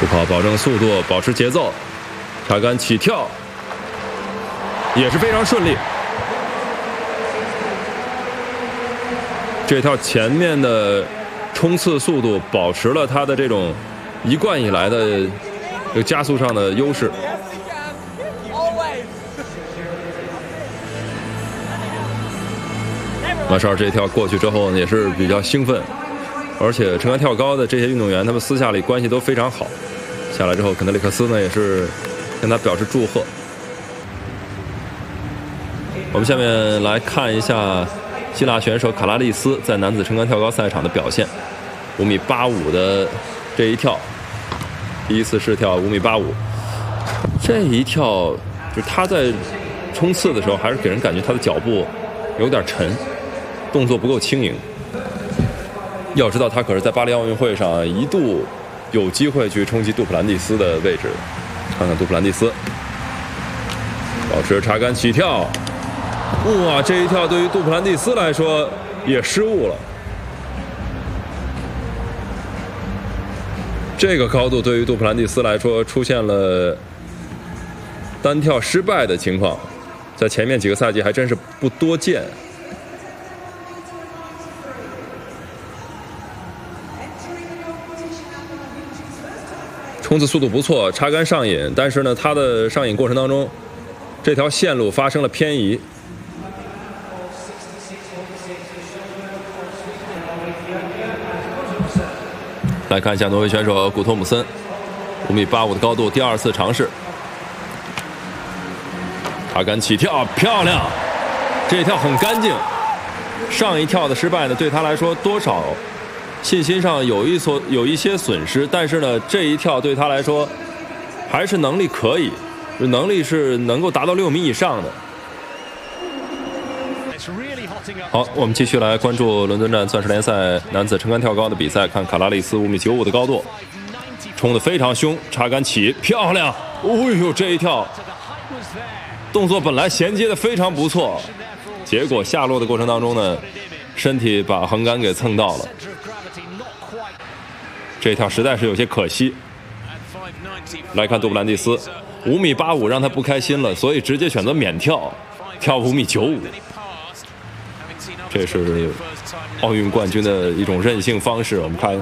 步跑保证速度，保持节奏，插杆起跳也是非常顺利。这跳前面的冲刺速度保持了他的这种一贯以来的这个加速上的优势。马绍尔这一跳过去之后呢，也是比较兴奋，而且撑杆跳高的这些运动员，他们私下里关系都非常好。下来之后，肯德里克斯呢也是跟他表示祝贺。我们下面来看一下希腊选手卡拉利斯在男子撑杆跳高赛场的表现。5.85米的这一跳，第一次试跳5.85米，这一跳就是他在冲刺的时候，还是给人感觉他的脚步有点沉，动作不够轻盈。要知道，他可是在巴黎奥运会上一度有机会去冲击杜普兰蒂斯的位置。看看杜普兰蒂斯，保持插杆起跳，哇，这一跳对于杜普兰蒂斯来说也失误了。这个高度对于杜普兰蒂斯来说出现了单跳失败的情况，在前面几个赛季还真是不多见。冲刺速度不错，插杆上引，但是呢，他的上引过程当中，这条线路发生了偏移。来看一下挪威选手古托姆森，5.85米的高度，第二次尝试，插杆起跳，漂亮！这一跳很干净。上一跳的失败呢，对他来说多少信心上有一些损失，但是呢，这一跳对他来说还是能力可以，能力是能够达到6米以上的。好，我们继续来关注伦敦站钻石联赛男子撑杆跳高的比赛，看卡拉利斯5.95米的高度，冲得非常凶，插杆起，漂亮！哎呦，这一跳动作本来衔接的非常不错，结果下落的过程当中呢，身体把横杆给蹭到了。这一跳实在是有些可惜。来看杜普兰蒂斯，5.85米让他不开心了，所以直接选择免跳，跳5.95米。这是奥运冠军的一种任性方式。我们看